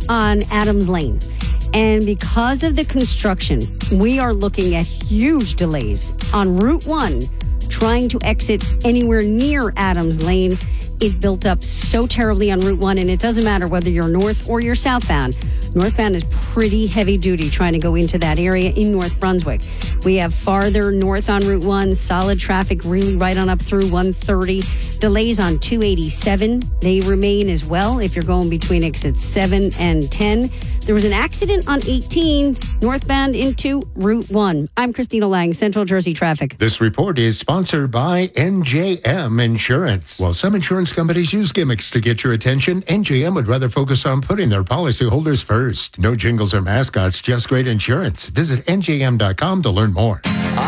on Adams Lane. And because of the construction, we are looking at huge delays on Route 1 trying to exit anywhere near Adams Lane. It built up so terribly on Route 1, and it doesn't matter whether you're north or you're southbound. Northbound is pretty heavy duty trying to go into that area in North Brunswick. We have farther north on Route 1, solid traffic really right on up through 130. Delays on 287. They remain as well if you're going between exits 7 and 10. There was an accident on 18 northbound into Route 1. I'm Christina Lang, Central Jersey Traffic. This report is sponsored by NJM Insurance. While some insurance companies use gimmicks to get your attention, NJM would rather focus on putting their policyholders first. No jingles or mascots, just great insurance. Visit NJM.com to learn more.